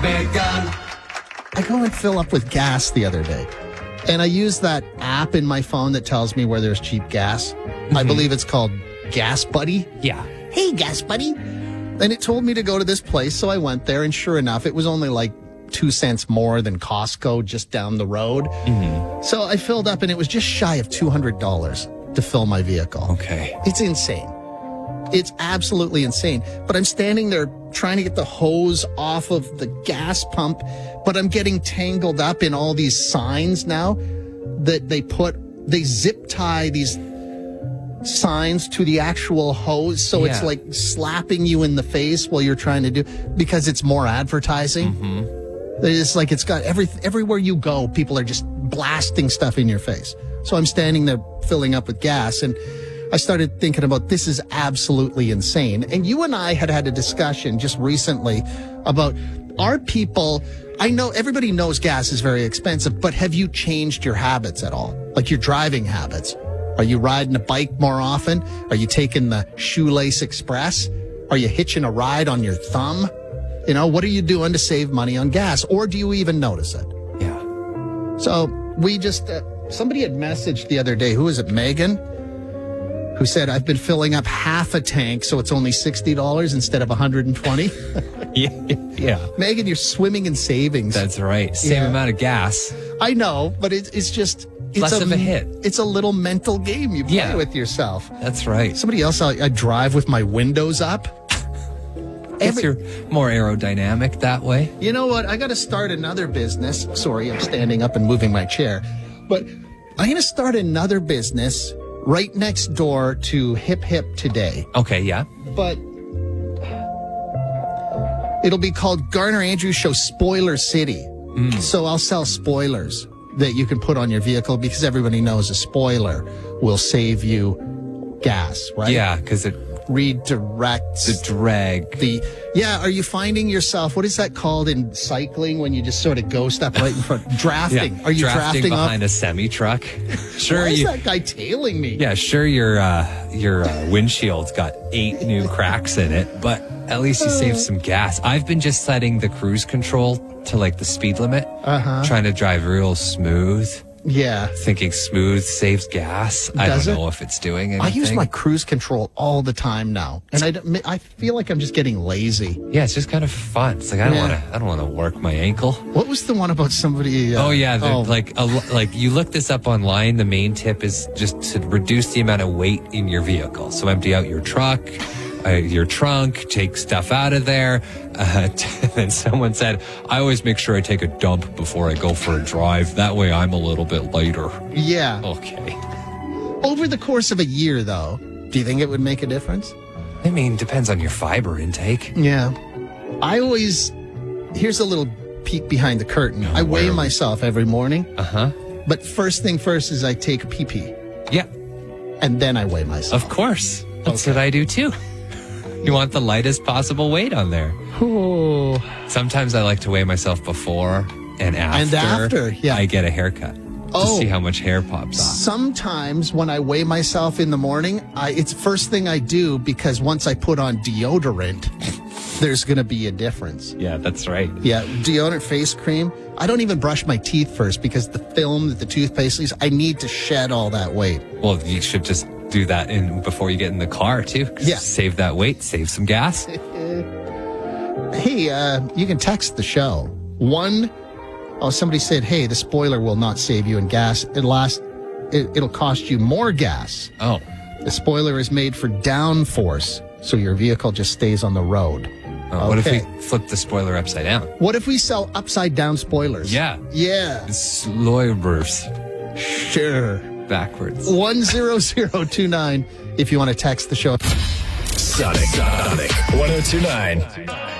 big gun. I go and fill up with gas the other day. And I use that app in my phone that tells me where there's cheap gas. I believe it's called Gas Buddy. Yeah. Hey, Gas Buddy. And it told me to go to this place. So I went there, and sure enough, it was only like 2 cents more than Costco just down the road. So I filled up, and it was just shy of $200 to fill my vehicle. Okay. It's insane. It's absolutely insane. But I'm standing there trying to get the hose off of the gas pump, but I'm getting tangled up in all these signs now that they zip tie these signs to the actual hose. So it's like slapping you in the face while you're trying to do, because it's more advertising. It's like it's got everywhere you go, people are just blasting stuff in your face. So I'm standing there filling up with gas, and I started thinking about, this is absolutely insane. And you and I had a discussion just recently about, are people, I know everybody knows gas is very expensive, but have you changed your habits at all? Like your driving habits? Are you riding a bike more often? Are you taking the Shoelace Express? Are you hitching a ride on your thumb? You know, what are you doing to save money on gas? Or do you even notice it? Yeah. So we just, somebody had messaged the other day, who is it, Megan? Who said, I've been filling up half a tank, so it's only $60 instead of $120. Yeah. Megan, you're swimming in savings. That's right. Same amount of gas. I know, but it's just... It's less of a hit. It's a little mental game you play with yourself. That's right. Somebody else, I drive with my windows up. You're more aerodynamic that way. You know what? I got to start another business. Sorry, I'm standing up and moving my chair. But I'm going to start another business right next door to Hip Hip Today. Okay, yeah. But it'll be called Garner Andrews Show Spoiler City. So I'll sell spoilers that you can put on your vehicle, because everybody knows a spoiler will save you gas, right? Yeah, because it redirects the drag. Are you finding yourself, what is that called in cycling when you just sort of go step right in front? Drafting. Yeah. Are you drafting behind a semi truck? Sure. Why is that guy tailing me? Yeah, sure. Your windshield's got 8 new cracks in it, but at least you save some gas. I've been just setting the cruise control to like the speed limit, trying to drive real smooth. Yeah. Thinking smooth saves gas. I don't know if it's doing anything. I use my cruise control all the time now, and I feel like I'm just getting lazy. Yeah, it's just kind of fun. It's like I don't want to work my ankle. What was the one about somebody? Like you look this up online. The main tip is just to reduce the amount of weight in your vehicle. So empty out your truck, your trunk, take stuff out of there. And someone said, I always make sure I take a dump before I go for a drive. That way I'm a little bit lighter. Yeah. Okay. Over the course of a year, though, do you think it would make a difference? I mean, depends on your fiber intake. Yeah. Here's a little peek behind the curtain. I weigh myself every morning. But first thing first is I take a pee-pee. Yeah. And then I weigh myself. Of course. That's what I do too. You want the lightest possible weight on there. Ooh. Sometimes I like to weigh myself before and after. I get a haircut to see how much hair pops off. Sometimes when I weigh myself in the morning, it's first thing I do, because once I put on deodorant, there's going to be a difference. Yeah, that's right. Yeah, deodorant, face cream. I don't even brush my teeth first, because the film that the toothpaste leaves, I need to shed all that weight. Well, you should just do that before you get in the car too. Yeah. Save that weight, save some gas. Hey, you can text the show. Somebody said, hey, the spoiler will not save you in gas. It'll cost you more gas. Oh. The spoiler is made for downforce, so your vehicle just stays on the road. What if we flip the spoiler upside down? What if we sell upside down spoilers? Yeah. Yeah. Spoilers. Sure. Backwards. 10029 if you want to text the show. Sonic 1029.